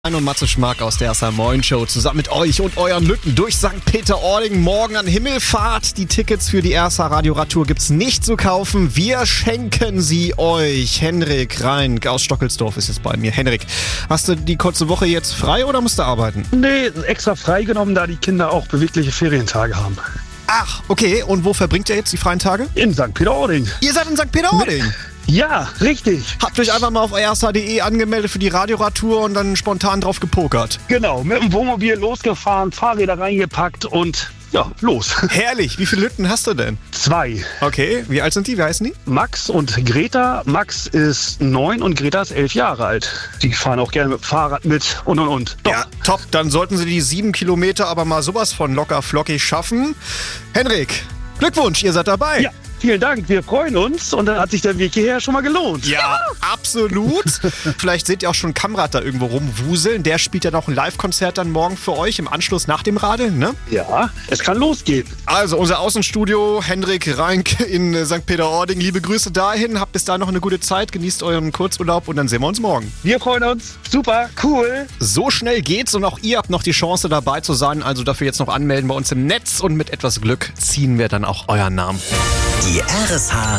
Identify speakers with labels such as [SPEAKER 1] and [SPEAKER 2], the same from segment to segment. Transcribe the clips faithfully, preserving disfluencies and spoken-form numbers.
[SPEAKER 1] Und Matze Schmack aus der R S A Moin Show zusammen mit euch und euren Lütten durch Sankt Peter-Ording morgen an Himmelfahrt. Die Tickets für die R S A Radioradtour gibt's nicht zu kaufen. Wir schenken sie euch. Henrik Rein aus Stockelsdorf ist jetzt bei mir. Henrik, hast du die kurze Woche jetzt frei oder musst du arbeiten?
[SPEAKER 2] Nee, extra freigenommen, da die Kinder auch bewegliche Ferientage haben.
[SPEAKER 1] Ach, okay. Und wo verbringt ihr jetzt die freien Tage?
[SPEAKER 2] In Sankt Peter-Ording.
[SPEAKER 1] Ihr seid in Sankt Peter-Ording?
[SPEAKER 2] Ja, richtig.
[SPEAKER 1] Habt euch einfach mal auf r s a punkt d e angemeldet für die Radioradtour und dann spontan drauf gepokert?
[SPEAKER 2] Genau, mit dem Wohnmobil losgefahren, Fahrräder reingepackt und ja, los.
[SPEAKER 1] Herrlich. Wie viele Lütten hast du denn?
[SPEAKER 2] Zwei.
[SPEAKER 1] Okay. Wie alt sind die? Wie heißen die?
[SPEAKER 2] Max und Greta. Max ist neun und Greta ist elf Jahre alt. Die fahren auch gerne mit dem Fahrrad mit und und und. Doch.
[SPEAKER 1] Ja, top. Dann sollten sie die sieben Kilometer aber mal sowas von locker flockig schaffen. Henrik, Glückwunsch, ihr seid dabei.
[SPEAKER 2] Ja. Vielen Dank, wir freuen uns und dann hat sich der Weg hierher schon mal gelohnt.
[SPEAKER 1] Ja, absolut. Vielleicht seht ihr auch schon Kamrat da irgendwo rumwuseln. Der spielt ja noch ein Live-Konzert dann morgen für euch im Anschluss nach dem Radeln, ne?
[SPEAKER 2] Ja, es kann losgehen.
[SPEAKER 1] Also unser Außenstudio, Henrik Reinck in Sankt Peter-Ording. Liebe Grüße dahin, habt bis dahin noch eine gute Zeit, genießt euren Kurzurlaub und dann sehen wir uns morgen.
[SPEAKER 2] Wir freuen uns. Super, cool.
[SPEAKER 1] So schnell geht's und auch ihr habt noch die Chance dabei zu sein. Also dafür jetzt noch anmelden bei uns im Netz und mit etwas Glück ziehen wir dann auch euren Namen.
[SPEAKER 3] Die R S H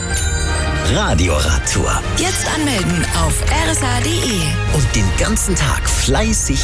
[SPEAKER 3] Radioradtour.
[SPEAKER 4] Jetzt anmelden auf r s a punkt d e.
[SPEAKER 3] Und den ganzen Tag fleißig